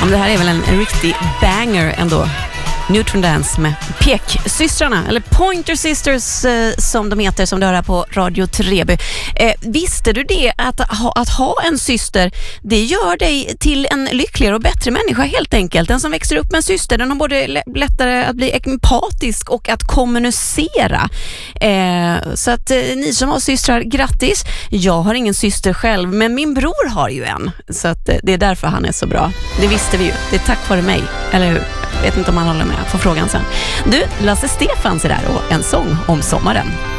Det här är väl en riktig banger ändå. Neutron Dance med Peksystrarna, eller Pointer Sisters som de heter, som du hör här på Radio Treby. Visste du det att ha en syster, det gör dig till en lyckligare och bättre människa helt enkelt. Den som växer upp med en syster, den har både lättare att bli empatisk och att kommunicera. Så att ni som har systrar, grattis. Jag har ingen syster själv, men min bror har ju en. Så att det är därför han är så bra. Det visste vi ju. Det är tack vare mig, eller hur? Vet inte om han håller med på frågan sen. Du, Lasse Stefans är där och en sång om sommaren.